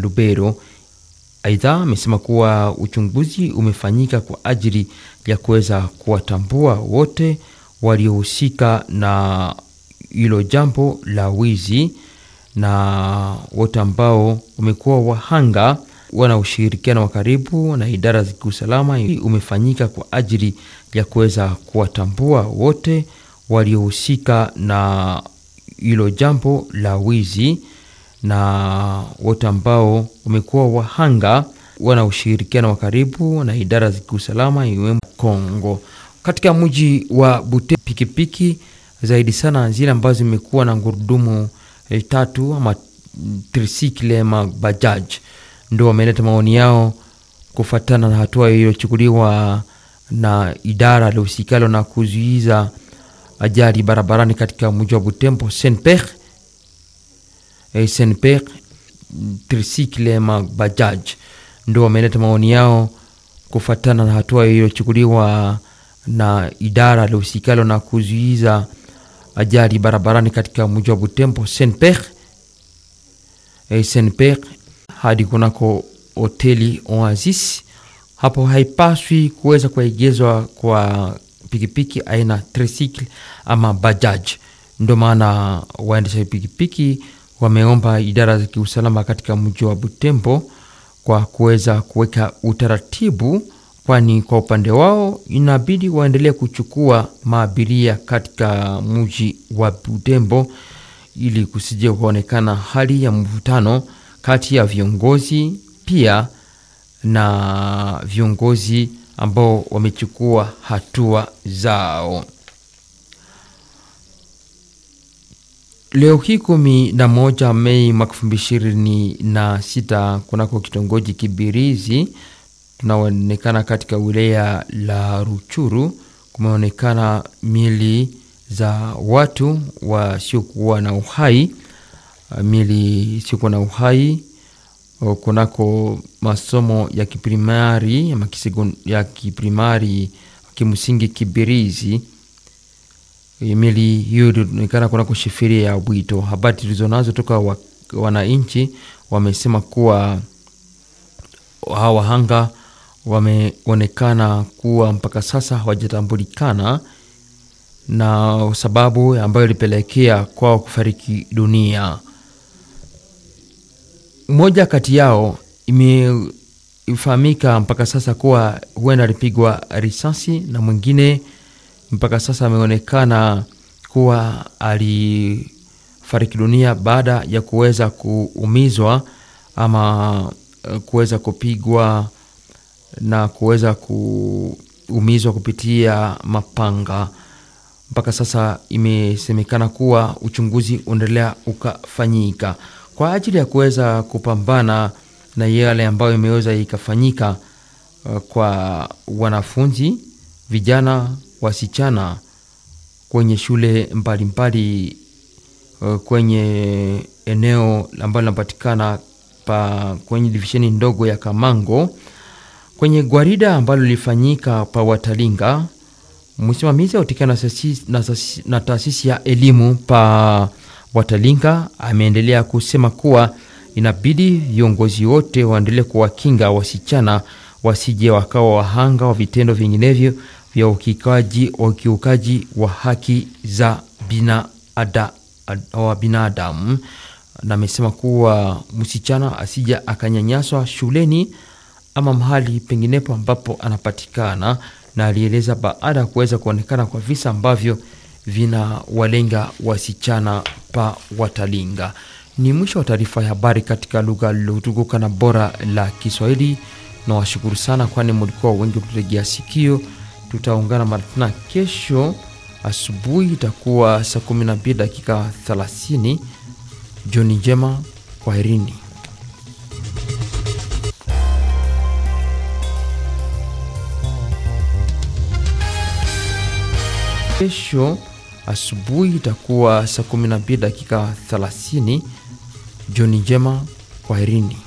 Lubero. Aidha, amesema kuwa uchunguzi umefanyika kwa ajili ya kuweza kuwatambua wote waliohusika na hilo jambo la wizi, na wote ambao wamekuwa wahanga wana ushirikiano wa karibu na idara za usalama. Umefanyika kwa ajili ya kuweza kuwatambua wote waliohusika na hilo jambo la wizi, na wote ambao wamekuwa wahanga wana ushirikiano wa karibu na idara za usalama iwemo Kongo. Katika mji wa Butembo, pikipiki zaidi sana zile ambazo zimekuwa na ngurudumu tatu ama tricycle ama bajaj ndio wameleta maoni yao kufuatana na hatua iliyochukuliwa na idara ya usikalo na kuzuiza ajali barabarani katika mji wa Butembo. Senper tricycle ama bajaj ndio wameleta maoni yao kufuatana na hatua iliyochukuliwa na idara ya usikalo na kuzuiza ajali barabarani katika mji wa Butembo. Senper hadi kunako hoteli Oasis, hapo haipaswi kuweza kuegezwa kwa pikipiki aina tricycle ama bajaj. Ndio maana waendesha pikipiki wameomba idara za usalama katika mji wa Butembo kwa kuweza kuweka utaratibu, kwani kwa upande wao inabidi waendelee kuchukua maabiria katika mji wa Butembo ili kusije kuonekana hali ya mvutano kati ya viongozi pia na viongozi ambao wamechukua hatua zao. Leo hii 11 Mei 2026 kunako kitongoji Kibirizi tunaonekana katika wilaya la Ruchuru, kumeonekana mili za watu wasiokuwa na uhai. Mili siokuwa na uhai kunako masomo ya kiprimari ya kiprimari kimsingi Kibirizi. Mili hiyo inaonekana kunako shifiri ya Bwito. Habari tulizonazo toka wananchi wamesema kuwa hawa wahanga wameonekana kuwa mpaka sasa hawajatambulikana na sababu ambayo ilipelekea kwao kufariki dunia. Mmoja kati yao imefahamika mpaka sasa kuwa huenda alipigwa risasi, na mwingine mpaka sasa ameonekana kuwa alifariki dunia baada ya kuweza kuumizwa ama kuweza kupigwa na kuweza kuumizwa kupitia mapanga. Mpaka sasa imesemekana kuwa uchunguzi unaendelea ukafanyika kwa ajili ya kuweza kupambana na yale ambayo imeweza ikafanyika kwa wanafunzi, vijana, wasichana kwenye shule mbalimbali kwenye eneo ambalo linapatikana kwenye divisheni ndogo ya Kamango, kwenye gwarida ambalo lilifanyika pa Watalinga. Msimamizi utikana na taasisi ya elimu pa Watalinga ameendelea kusema kuwa inabidi viongozi wote waendelee kuwakinga wasichana wasije wakawa wahanga wa vitendo vinginevyo vya ukiukaji wa haki za binadamu. Na amesema kuwa msichana asija akanyanyaswa shuleni ama mahali penginepo ambapo anapatikana, na alieleza baada ya kuweza kuonekana kwa visa ambavyo vina walenga wasichana pa Watalinga. Ni mwisho wa taarifa ya habari katika lugha iliyotukuka na bora la Kiswahili. Na washukuru sana kwani mlikuwa wengi kututegea sikio. Tutaungana mara tena kesho asubuhi, itakuwa saa 12:30. Jioni njema, kwaherini. Kesho asubuhi itakuwa saa 12:30. Jioni njema, kwaherini.